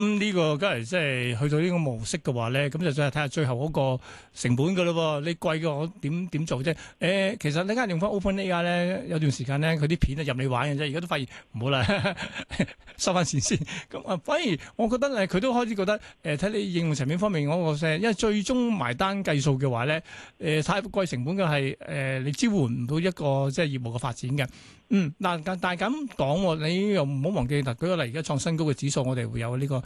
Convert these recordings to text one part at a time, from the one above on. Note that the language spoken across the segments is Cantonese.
呢個梗係即係去到呢個模式嘅話咧，咁就真係睇下最後嗰個成本噶咯喎。你貴嘅我點做啫？其實你而家用翻 OpenAI 咧，有段時間咧佢啲片啊任你玩嘅啫，而家都發現唔好啦，收翻錢先。咁啊，反而我覺得佢都開始覺得睇你應用層面方面嗰個因為最終埋單計數嘅話咧，太貴成本嘅係你支援唔到一個即係業務嘅發展嘅。但係咁講，你又唔好忘記嗱，舉個例，而家創新高嘅指數，我哋會有呢個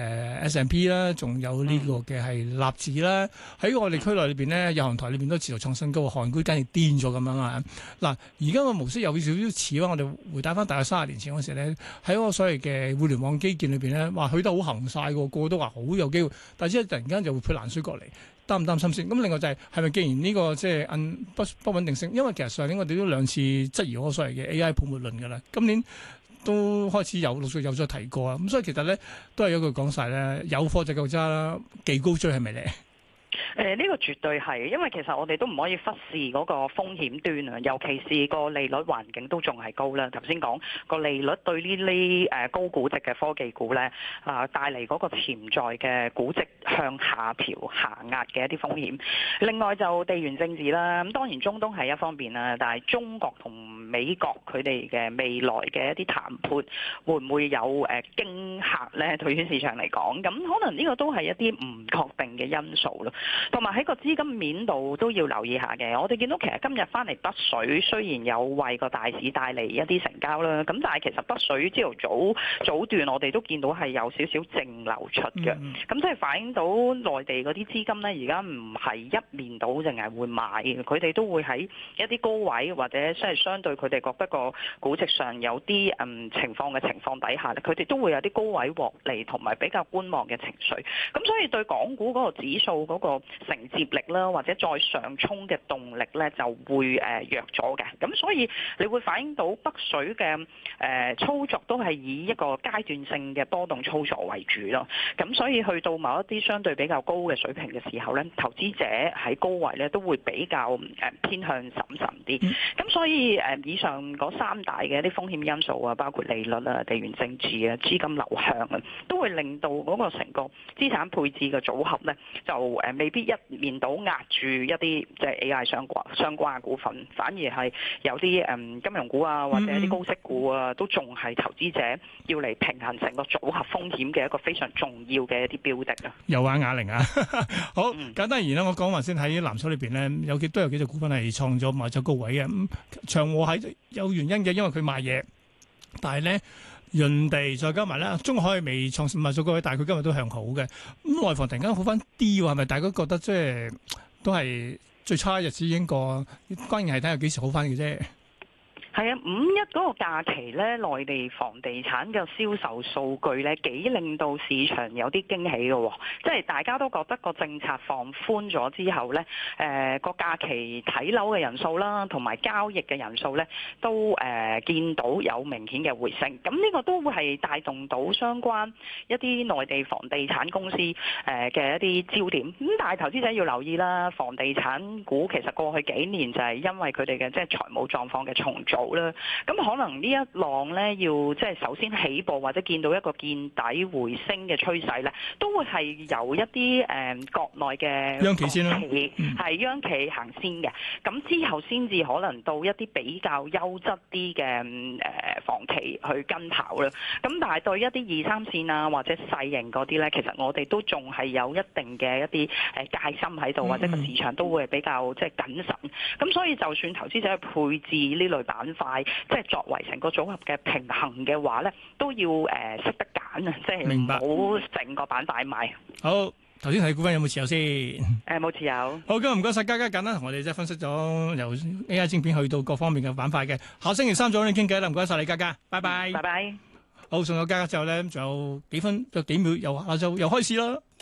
S&P 啦，仲有呢個嘅係納指啦。喺我哋區內裏邊咧，有行台裏邊都持續創新高，韓股簡直癲咗咁樣啊！嗱，而家個模式有少少似啦，我哋回帶翻大概30年前嗰時咧，喺嗰個所謂嘅互聯網基建裏邊咧，話去得好行晒喎，個個都話好有機會，但係之後突然間就會潑冷水過嚟。擔唔擔心先？咁另外就係咪既然呢個即係不穩定性，因為其實上年我哋都兩次質疑嗰個所謂嘅 AI 泡沫論㗎啦，今年都開始陸續有咗提過啊，咁所以其實咧都係有句講晒咧，有貨就夠揸啦，技高追係咪咧？ 呢個絕對係，因為其實我哋都唔可以忽視嗰個風險端啊，尤其是個利率環境都仲係高啦。頭先講個利率對呢啲高估值嘅科技股咧帶嚟嗰個潛在嘅估值向下調下壓嘅一啲風險。另外就地緣政治啦，咁當然中東係一方面啦，但係中國同美國佢哋嘅未來嘅一啲談判會唔會有驚嚇咧？對於市場嚟講，咁可能呢個都係一啲唔確定嘅因素咯。同埋喺個資金面度都要留意下嘅。我哋見到其實今日翻嚟北水雖然有為個大市帶嚟一啲成交啦，咁但係其實北水朝頭早段我哋都見到係有少少淨流出嘅。咁即係反映到內地嗰啲資金咧，而家唔係一面倒淨係會買嘅，佢哋都會喺一啲高位或者即係相對佢哋覺得個估值上有啲情況底下咧，佢哋都會有啲高位獲利同埋比較觀望嘅情緒。咁所以對港股嗰個指數嗰個承接力啦，或者再上衝嘅動力咧，就會弱咗嘅。咁所以你會反映到北水嘅操作都係以一個階段性嘅波動操作為主咯。咁所以去到某一啲相對比較高嘅水平嘅時候咧，投資者喺高位咧都會比較偏向審慎啲。咁所以以上嗰三大嘅一啲風險因素啊，包括利率啊、地緣政治啊、資金流向啊，都會令到嗰個成個資產配置嘅組合咧，就未必一面倒壓住一啲即係 AI 相關嘅股份，反而係有啲金融股啊，或者一啲高息股啊，都仲係投資者要嚟平衡成個組合風險嘅一個非常重要嘅一啲標的啊。 有啊，啞鈴啊，好簡單而言啦，我講話先喺藍籌裏邊咧，都有幾隻股份係創咗賣咗高位嘅。長和係有原因嘅，因為佢賣嘢，但係咧。潤地再加埋咧，中海未創賣咗高位，但係佢今日都向好嘅。咁內房突然間好翻啲喎，係咪大家覺得即係都係最差日子已經過？關鍵係睇下幾時好翻嘅啫。 係啊，五一嗰個假期咧，內地房地產嘅銷售數據咧，幾令到市場有啲驚喜嘅喎。即係大家都覺得個政策放寬咗之後咧，個假期睇樓嘅人數啦，同埋交易嘅人數咧，都見到有明顯嘅回升。咁呢個都會係帶動到相關一啲內地房地產公司嘅一啲焦點。咁但係投資者要留意啦，房地產股其實過去幾年就係因為佢哋嘅即係財務狀況嘅重組。咁可能呢一浪咧，要即係首先起步或者見到一個見底回升嘅趨勢咧，都會係由一啲國內嘅央企先啦， 係央企行先嘅。咁之後先至可能到一啲比較優質啲嘅房企去跟跑啦。咁但係對一啲二三線啊或者細型嗰啲咧，其實我哋都仲係有一定嘅一啲戒心喺度，或者個市場都會比較即係謹慎。咁所以就算投資者去配置呢類板塊，即係作為成個組合嘅平衡嘅話咧，都要識得揀啊！即係唔好整個板塊買。 好，頭先睇股份有冇持有先？ 冇持有。好， 今日唔該晒嘉嘉，簡單同我哋即係分析咗由 AI 晶片去到各方面嘅板塊嘅。下星期三再同你傾偈啦，唔該晒你嘉嘉，拜拜。 拜拜。 好，送咗嘉嘉之後咧，仲有幾分，仲有幾秒，下晝又開始啦。